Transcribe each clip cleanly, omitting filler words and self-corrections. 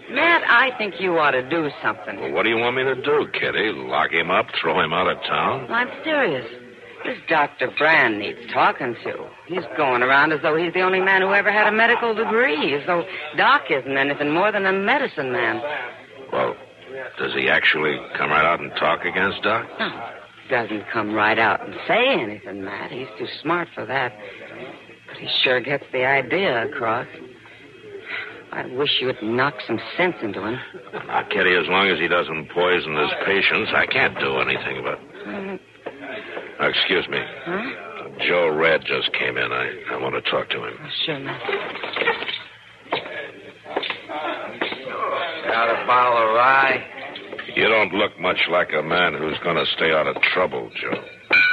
Matt, I think you ought to do something. Well, what do you want me to do, Kitty? Lock him up, throw him out of town? Well, I'm serious. This Dr. Brand needs talking to. He's going around as though he's the only man who ever had a medical degree, as though Doc isn't anything more than a medicine man. Well, does he actually come right out and talk against Doc? No, he doesn't come right out and say anything, Matt. He's too smart for that. But he sure gets the idea across. I wish you would knock some sense into him. Now, Kitty, as long as he doesn't poison his patients, I can't do anything about it. Excuse me. Huh? Joe Red just came in. I want to talk to him. Oh, sure, Matt. Got a bottle of rye? You don't look much like a man who's going to stay out of trouble, Joe.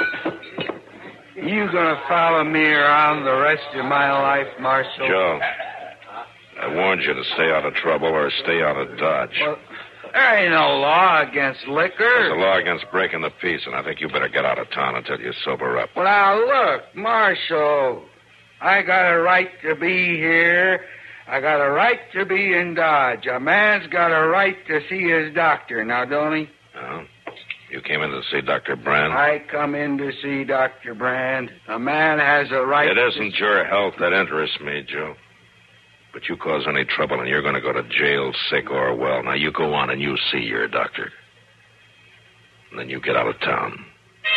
You gonna follow me around the rest of my life, Marshal? Joe, I warned you to stay out of trouble or stay out of Dodge. Well, there ain't no law against liquor. There's a law against breaking the peace, and I think you better get out of town until you sober up. Well, now, look, Marshal, I got a right to be here. I got a right to be in Dodge. A man's got a right to see his doctor, now, don't he? Oh? You came in to see Dr. Brand? I come in to see Dr. Brand. A man has a right It isn't your health that interests me, Joe. But you cause any trouble and you're going to go to jail, sick or well. Now, you go on and you see your doctor. And then you get out of town.